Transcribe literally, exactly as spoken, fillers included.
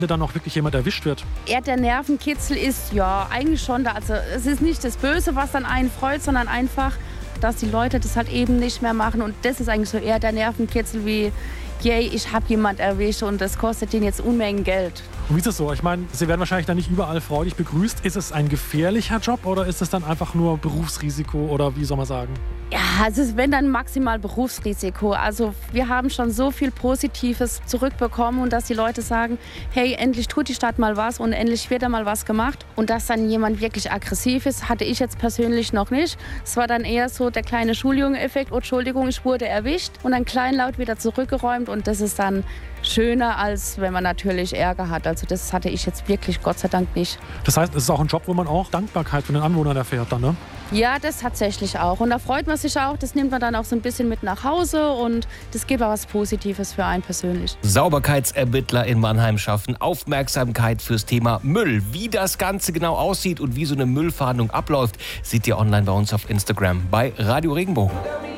dann auch wirklich jemand erwischt wird? Eher der Nervenkitzel ist ja eigentlich schon da. Also es ist nicht das Böse, was dann einen freut, sondern einfach, dass die Leute das halt eben nicht mehr machen. Und das ist eigentlich so eher der Nervenkitzel wie, yay, ich habe jemand erwischt und das kostet denen jetzt Unmengen Geld. Und wie ist es so? Ich meine, Sie werden wahrscheinlich dann nicht überall freudig begrüßt. Ist es ein gefährlicher Job oder ist es dann einfach nur Berufsrisiko oder wie soll man sagen? Ja, also es wenn dann maximal Berufsrisiko. Also wir haben schon so viel Positives zurückbekommen und dass die Leute sagen, hey, endlich tut die Stadt mal was und endlich wird da mal was gemacht. Und dass dann jemand wirklich aggressiv ist, hatte ich jetzt persönlich noch nicht. Es war dann eher so der kleine Schuljunge-Effekt, oh, Entschuldigung, ich wurde erwischt und dann kleinlaut wieder zurückgeräumt und das ist dann schöner, als wenn man natürlich Ärger hat. Also das hatte ich jetzt wirklich Gott sei Dank nicht. Das heißt, es ist auch ein Job, wo man auch Dankbarkeit von den Anwohnern erfährt dann, ne? Ja, das tatsächlich auch. Und da freut man sich auch. Das nimmt man dann auch so ein bisschen mit nach Hause und das gibt auch was Positives für einen persönlich. Sauberkeitsermittler in Mannheim schaffen Aufmerksamkeit fürs Thema Müll. Wie das Ganze genau aussieht und wie so eine Müllfahndung abläuft, seht ihr online bei uns auf Instagram bei Radio Regenbogen.